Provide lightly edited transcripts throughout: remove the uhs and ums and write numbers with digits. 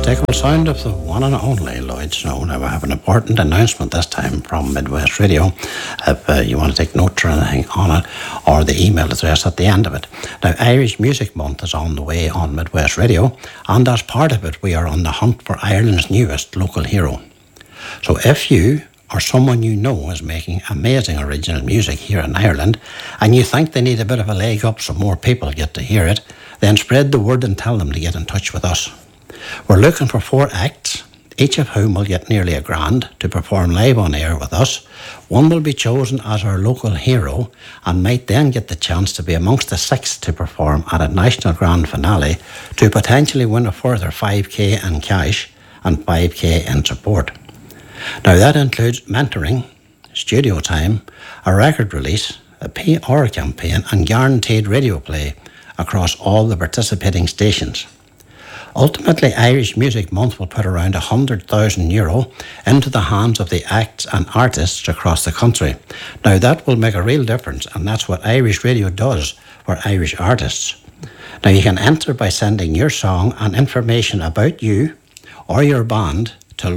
unmistakable sound of the one and only Lloyd Snow. Now, we have an important announcement this time from Midwest Radio. If you want to take notes or anything on it, or the email address at the end of it. Now, Irish Music Month is on the way on Midwest Radio, and as part of it, we are on the hunt for Ireland's newest local hero. So if you or someone you know is making amazing original music here in Ireland, and you think they need a bit of a leg up so more people get to hear it, then spread the word and tell them to get in touch with us. We're looking for 4 acts, each of whom will get nearly $1,000 to perform live on air with us. One will be chosen as our local hero and might then get the chance to be amongst the 6 to perform at a national grand finale to potentially win a further $5,000 in cash and $5,000 in support. Now that includes mentoring, studio time, a record release, a PR campaign and guaranteed radio play across all the participating stations. Ultimately, Irish Music Month will put around €100,000 into the hands of the acts and artists across the country. Now that will make a real difference, and that's what Irish Radio does for Irish artists. Now you can enter by sending your song and information about you or your band to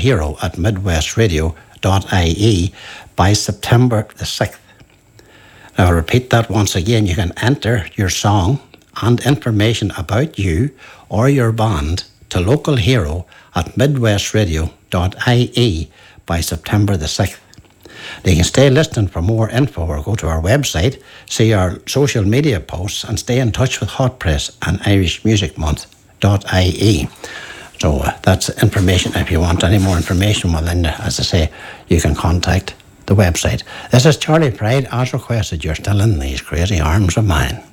localhero@midwestradio.ie by September the 6th. Now I'll repeat that once again. You can enter your song and information about you or your band to localhero@midwestradio.ie by September the 6th. Now you can stay listening for more info or go to our website, see our social media posts and stay in touch with Hot Press and irishmusicmonth.ie. So that's information. If you want any more information, well then, as I say, you can contact the website. This is Charlie Pride. As requested, you're still in these crazy arms of mine.